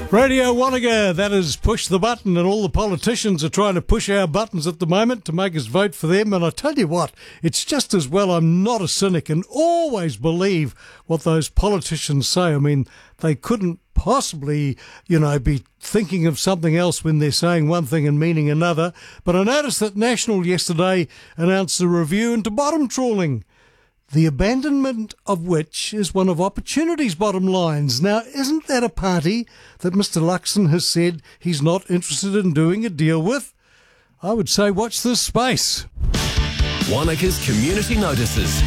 Radio Wanaka, that is Push the Button, and all the politicians are trying to push our buttons at the moment to make us vote for them. And I tell you what, it's just as well I'm not a cynic and always believe what those politicians say. I mean, they couldn't possibly, be thinking of something else when they're saying one thing and meaning another. But I noticed that National yesterday announced a review into bottom trawling, the abandonment of which is one of Opportunity's bottom lines. Now, isn't that a party that Mr. Luxon has said he's not interested in doing a deal with? I would say watch this space. Wanaka's Community Notices.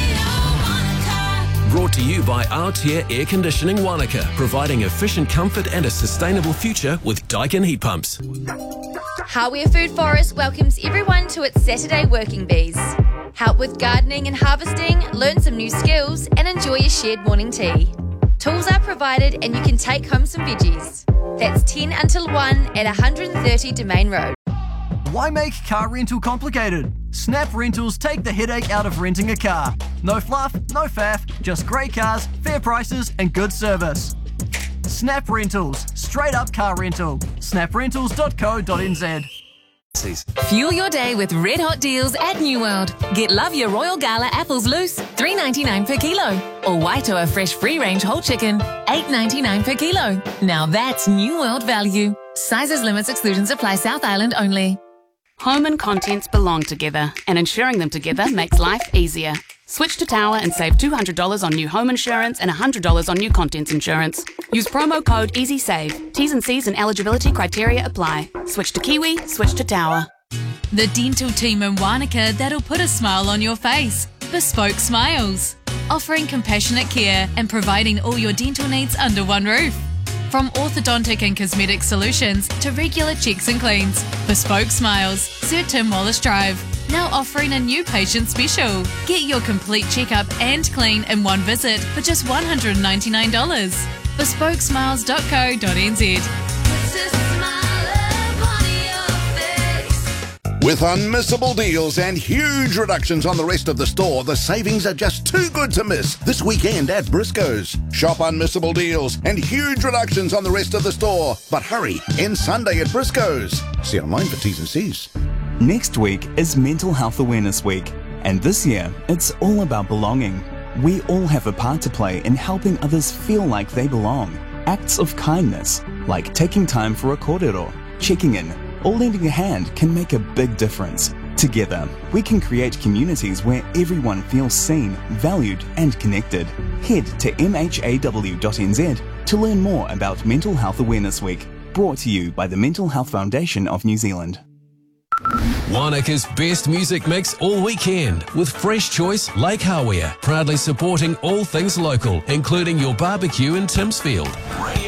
Brought to you by Artier Air Conditioning Wanaka, providing efficient comfort and a sustainable future with Daikin heat pumps. Hawea Food Forest welcomes everyone to its Saturday Working Bees. Help with gardening and harvesting, learn some new skills, and enjoy a shared morning tea. Tools are provided and you can take home some veggies. That's 10 until 1 at 130 Domain Road. Why make car rental complicated? Snap Rentals take the headache out of renting a car. No fluff, no faff, just great cars, fair prices, and good service. Snap Rentals, straight up car rental. snaprentals.co.nz. Fuel your day with red hot deals at New World. Get Love Your Royal Gala apples loose, $3.99 per kilo. Or Waitoa fresh free range whole chicken, $8.99 per kilo. Now that's New World value. Sizes, limits, exclusions apply. South Island only. Home and contents belong together, and insuring them together makes life easier. Switch to Tower and save $200 on new home insurance and $100 on new contents insurance. Use promo code EasySave. T's and C's and eligibility criteria apply. Switch to Kiwi, switch to Tower. The dental team in Wanaka that'll put a smile on your face. Bespoke Smiles. Offering compassionate care and providing all your dental needs under one roof. From orthodontic and cosmetic solutions to regular checks and cleans, Bespoke Smiles, Sir Tim Wallace Drive. Now offering a new patient special. Get your complete checkup and clean in one visit for just $199. Bespokesmiles.co.nz. With unmissable deals and huge reductions on the rest of the store, the savings are just too good to miss this weekend at Briscoe's. Shop unmissable deals and huge reductions on the rest of the store. But hurry, end Sunday at Briscoe's. See online for T's and C's. Next week is Mental Health Awareness Week, and this year it's all about belonging. We all have a part to play in helping others feel like they belong. Acts of kindness, like taking time for a kōrero, checking in, or lending a hand can make a big difference. Together, we can create communities where everyone feels seen, valued, and connected. Head to mhaw.nz to learn more about Mental Health Awareness Week, brought to you by the Mental Health Foundation of New Zealand. Wanaka's best music mix all weekend with Fresh Choice Lake Hawea, proudly supporting all things local, including your barbecue in Timsfield.